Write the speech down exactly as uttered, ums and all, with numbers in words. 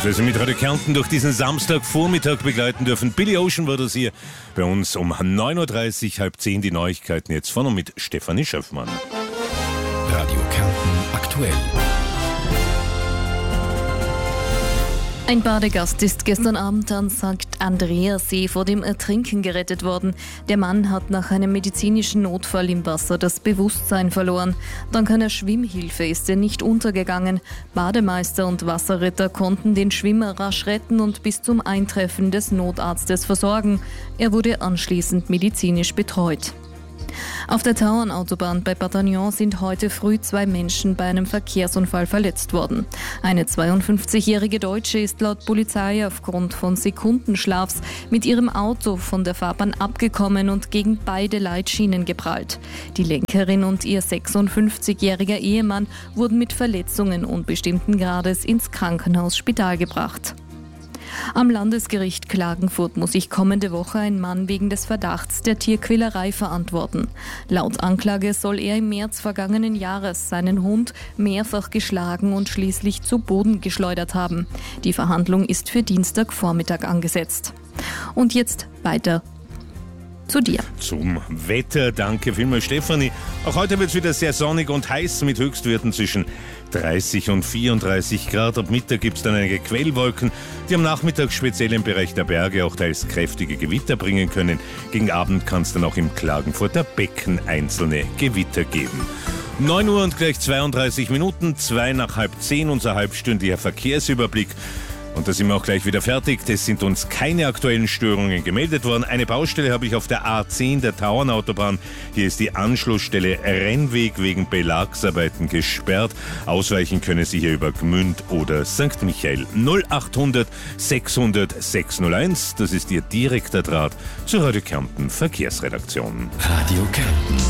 wir Sie mit Radio Kärnten durch diesen Samstagvormittag begleiten dürfen. Billy Ocean war das hier bei uns um neun Uhr dreißig, halb zehn die Neuigkeiten jetzt von und mit Stefanie Schöffmann. Radio Kärnten aktuell. Ein Badegast ist gestern Abend an Sankt Andreassee vor dem Ertrinken gerettet worden. Der Mann hat nach einem medizinischen Notfall im Wasser das Bewusstsein verloren. Dank einer Schwimmhilfe ist er nicht untergegangen. Bademeister und Wasserretter konnten den Schwimmer rasch retten und bis zum Eintreffen des Notarztes versorgen. Er wurde anschließend medizinisch betreut. Auf der Tauernautobahn bei Bad Agnon sind heute früh zwei Menschen bei einem Verkehrsunfall verletzt worden. Eine zweiundfünfzigjährige Deutsche ist laut Polizei aufgrund von Sekundenschlafs mit ihrem Auto von der Fahrbahn abgekommen und gegen beide Leitschienen geprallt. Die Lenkerin und ihr sechsundfünfzigjähriger Ehemann wurden mit Verletzungen unbestimmten Grades ins Krankenhaus-Spital gebracht. Am Landesgericht Klagenfurt muss sich kommende Woche ein Mann wegen des Verdachts der Tierquälerei verantworten. Laut Anklage soll er im März vergangenen Jahres seinen Hund mehrfach geschlagen und schließlich zu Boden geschleudert haben. Die Verhandlung ist für Dienstagvormittag angesetzt. Und jetzt weiter zu dir. Zum Wetter, danke vielmals Stefanie. Auch heute wird es wieder sehr sonnig und heiß mit Höchstwerten zwischen dreißig und vierunddreißig Grad. Ab Mittag gibt es dann einige Quellwolken, die am Nachmittag speziell im Bereich der Berge auch teils kräftige Gewitter bringen können. Gegen Abend kann es dann auch im Klagenfurter Becken einzelne Gewitter geben. neun Uhr und gleich zweiunddreißig Minuten, zwei nach halb zehn, unser halbstündiger Verkehrsüberblick. Und da sind wir auch gleich wieder fertig. Es sind uns keine aktuellen Störungen gemeldet worden. Eine Baustelle habe ich auf der A zehn der Tauernautobahn. Hier ist die Anschlussstelle Rennweg wegen Belagsarbeiten gesperrt. Ausweichen können Sie hier über Gmünd oder Sankt Michael. null achthundert sechshundert sechshunderteins, das ist Ihr direkter Draht zur Radio Kärnten Verkehrsredaktion. Radio Kärnten.